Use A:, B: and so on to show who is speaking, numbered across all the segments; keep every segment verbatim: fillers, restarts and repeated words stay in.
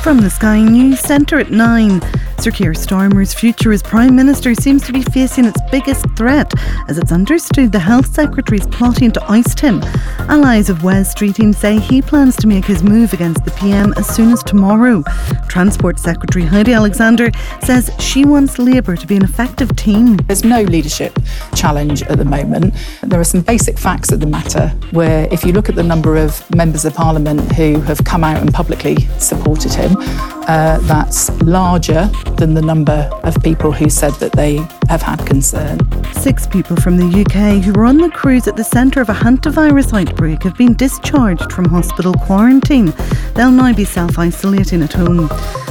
A: From the Sky News Centre at nine. Sir Keir Starmer's future as Prime Minister seems to be facing its biggest threat, as it's understood the Health Secretary is plotting to oust him. Allies of Wes Streeting say he plans to make his move against the P M as soon as tomorrow. Transport Secretary Heidi Alexander says she wants Labour to be an effective team.
B: There's no leadership challenge at the moment. There are some basic facts of the matter where if you look at the number of members of Parliament who have come out and publicly supported him, uh, that's larger than the number of people who said that they have had concern.
A: Six people from the U K who were on the cruise at the centre of a hantavirus outbreak have been discharged from hospital quarantine. They'll now be self-isolating at home.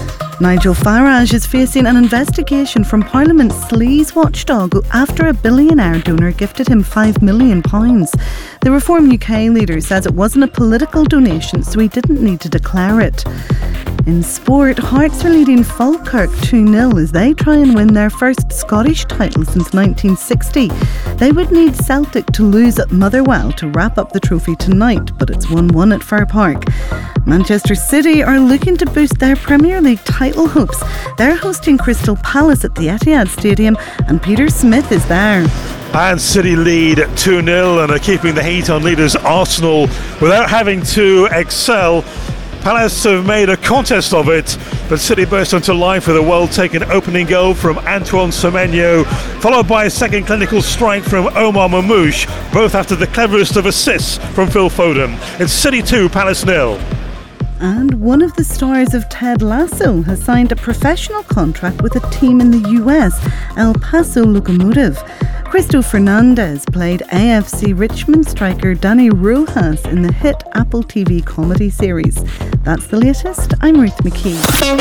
A: Nigel Farage is facing an investigation from Parliament's sleaze watchdog after a billionaire donor gifted him five million pounds. The Reform U K leader says it wasn't a political donation, so he didn't need to declare it. In sport, Hearts are leading Falkirk two nil as they try and win their first Scottish title since nineteen sixty. They would need Celtic to lose at Motherwell to wrap up the trophy tonight, but it's one one at Fir Park. Manchester City are looking to boost their Premier League title hopes. They're hosting Crystal Palace at the Etihad Stadium, and Peter Smith is there.
C: And City lead two nil and are keeping the heat on leaders Arsenal without having to excel. Palace have made a contest of it, but City burst into life with a well-taken opening goal from Antoine Semenyo, followed by a second clinical strike from Omar Mamouche, both after the cleverest of assists from Phil Foden. It's City two, Palace nil.
A: And one of the stars of Ted Lasso has signed a professional contract with a team in the U S, El Paso Locomotive. Cristo Fernandez played A F C Richmond striker Danny Rojas in the hit Apple T V comedy series. That's the latest. I'm Ruth McKee.